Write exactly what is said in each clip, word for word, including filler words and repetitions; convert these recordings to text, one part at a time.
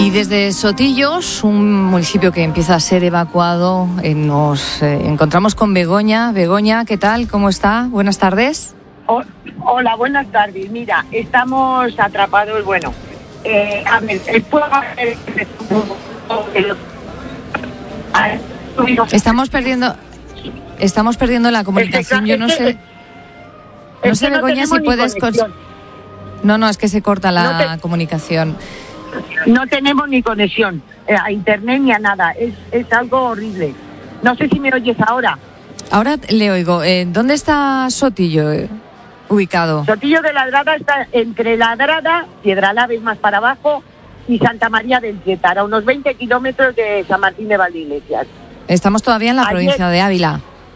Y desde Sotillos, un municipio que empieza a ser evacuado, eh, nos eh, encontramos con Begoña. Begoña, ¿qué tal? ¿Cómo está? Buenas tardes. Oh, hola, buenas tardes. Mira, estamos atrapados, bueno, eh, a ver, el fuego... Estamos perdiendo, estamos perdiendo la comunicación. Yo no sé, no sé, Begoña, si puedes... Cons- no, no, es que se corta la no te... comunicación. No tenemos ni conexión eh, a internet ni a nada. Es, es algo horrible. No sé si me oyes ahora. Ahora le oigo. Eh, ¿Dónde está Sotillo eh, ubicado? Sotillo de Ladrada está entre Ladrada, Piedralaves más para abajo, y Santa María del Tietar, a unos veinte kilómetros de San Martín de Valdeiglesias. Estamos todavía en la ayer, provincia de Ávila.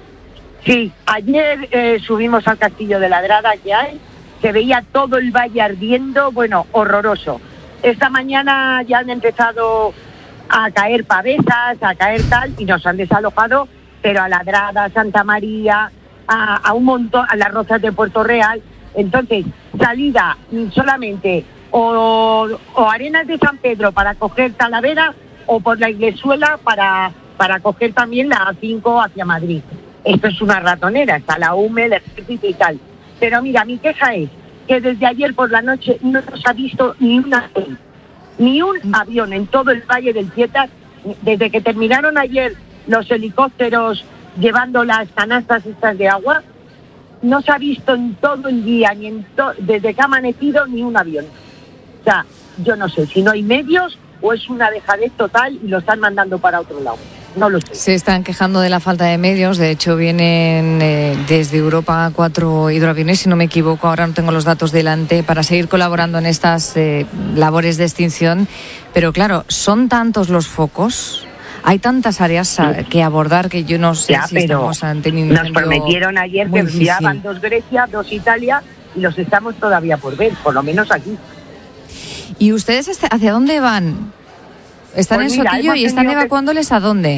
Sí, ayer eh, subimos al castillo de Ladrada que hay, se veía todo el valle ardiendo, bueno, horroroso. Esta mañana ya han empezado a caer pavesas, a caer tal, y nos han desalojado, pero a Ladrada, Santa María, a, a un montón, a las Rozas de Puerto Real. Entonces, salida solamente o, o Arenas de San Pedro para coger Talavera, o por la Iglesuela para, para coger también la A cinco hacia Madrid. Esto es una ratonera, está la U M E, el ejército y tal. Pero mira, mi queja es que desde ayer por la noche no nos ha visto ni una ni un avión en todo el Valle del Tietar. Desde que terminaron ayer los helicópteros llevando las canastas estas de agua, no se ha visto en todo el día, ni en to- desde que ha amanecido, ni un avión. O sea, yo no sé si no hay medios o es una dejadez total y lo están mandando para otro lado. No lo sé. Se están quejando de la falta de medios. De hecho, vienen eh, desde Europa cuatro hidroaviones, si no me equivoco, ahora no tengo los datos delante, para seguir colaborando en estas eh, labores de extinción. Pero claro, son tantos los focos, hay tantas áreas a, que abordar que yo no sé ya, si estamos ante un incendio. Nos prometieron ayer que enviaban dos Grecia, dos Italia, y los estamos todavía por ver, por lo menos aquí. ¿Y ustedes hacia dónde van? Están pues en mira, Sotillo y están evacuándoles que... ¿a dónde?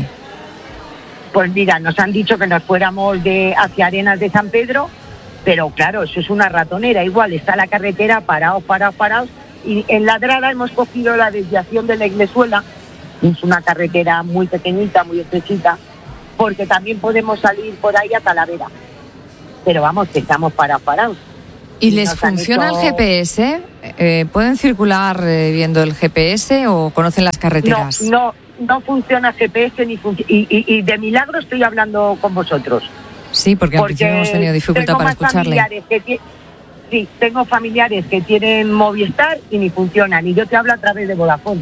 Pues mira, nos han dicho que nos fuéramos de hacia Arenas de San Pedro, pero claro, eso es una ratonera. Igual está la carretera parados, parados, parados. Y en Ladrada hemos cogido la desviación de la Iglesuela. Es una carretera muy pequeñita, muy estrechita, porque también podemos salir por ahí a Talavera. Pero vamos, que estamos parados, parados. ¿Y, ¿Y les funciona hecho... el G P S? Eh, ¿Pueden circular eh, viendo el G P S o conocen las carreteras? No, no, no funciona G P S ni func- y, y, y de milagro estoy hablando con vosotros. Sí, porque, porque en principio hemos tenido dificultad para escucharle. Que t- sí, tengo familiares que tienen Movistar y ni funcionan. Y yo te hablo a través de Vodafone.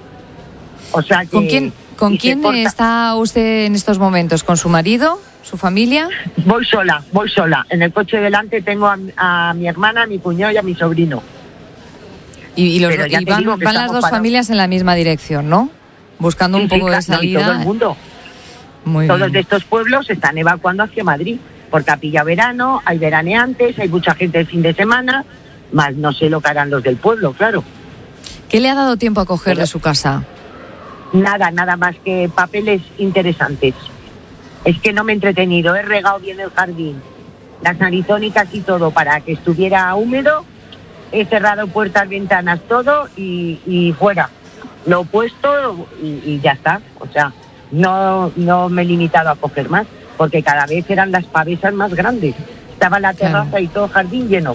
O sea que... ¿Con quién, con quién está usted en estos momentos? ¿Con su marido? ¿Su familia? Voy sola, voy sola. En el coche delante tengo a, a mi hermana, a mi cuñado y a mi sobrino. Y, y, los, y van, van las dos parados. Familias en la misma dirección, ¿no? Buscando sí, un poco sí, de salida. No, todo el mundo. Muy Todos bien. de estos pueblos se están evacuando hacia Madrid, porque ha pillado verano, hay veraneantes, hay mucha gente el fin de semana, más no sé lo que harán los del pueblo, claro. ¿Qué le ha dado tiempo a coger Pero, de su casa? Nada, nada más que papeles interesantes. Es que no me he entretenido, he regado bien el jardín, las narizónicas y todo para que estuviera húmedo, he cerrado puertas, ventanas, todo y, y fuera. Lo he puesto y, y ya está. O sea, no, no me he limitado a coger más, porque cada vez eran las pavesas más grandes. Estaba la terraza claro. y todo el jardín lleno.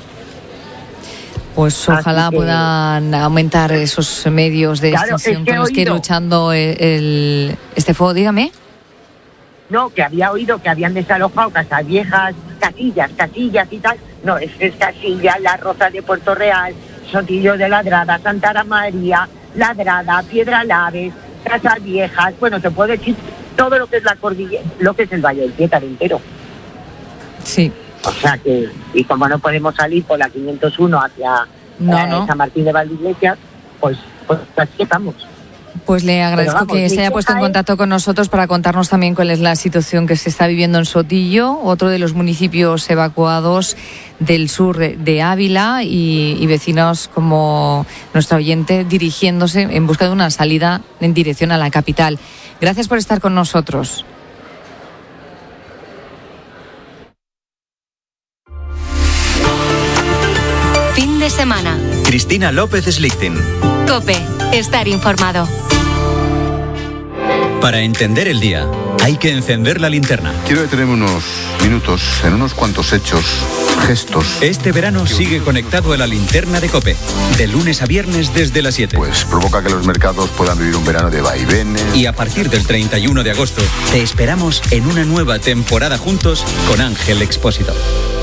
Pues ojalá que, puedan aumentar esos medios de claro, extinción es que con los que ir luchando el, el, este fuego. Dígame. No, que había oído que habían desalojado casas viejas, casillas, casillas y tal. No, es que es Casillas, Las Rozas de Puerto Real, Sotillo de Ladrada, Santa María, Ladrada, Piedralaves, casas viejas. Bueno, te puedo decir todo lo que es la cordillera, lo que es el Valle del Tietar entero. Sí. O sea que, y como no podemos salir por la quinientos uno hacia no, eh, no. San Martín de Valdeiglesias, pues, pues aquí estamos. Pues le agradezco vamos, que se haya puesto en contacto con nosotros para contarnos también cuál es la situación que se está viviendo en Sotillo, otro de los municipios evacuados del sur de Ávila, y, y vecinos como nuestro oyente dirigiéndose en busca de una salida en dirección a la capital. Gracias por estar con nosotros. Fin de semana. Cristina López Slichting. COPE. Estar informado. Para entender el día, hay que encender la linterna. Quiero detenerme unos minutos en unos cuantos hechos, gestos. Este verano sigue conectado a la linterna de COPE, de lunes a viernes desde las siete. Pues provoca que los mercados puedan vivir un verano de vaivenes. Y a partir del treinta y uno de agosto, te esperamos en una nueva temporada juntos con Ángel Expósito.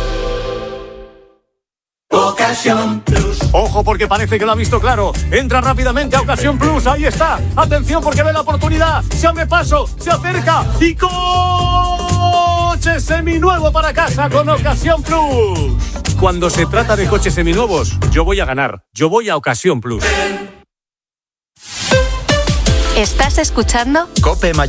Ocasión Plus. Ojo, porque parece que lo ha visto claro. Entra rápidamente a Ocasión Plus. Ahí está. Atención, porque ve la oportunidad. Se abre paso, se acerca y coche seminuevo para casa con Ocasión Plus. Cuando se trata de coches seminuevos, yo voy a ganar. Yo voy a Ocasión Plus. ¿Estás escuchando? COPE Mallorca.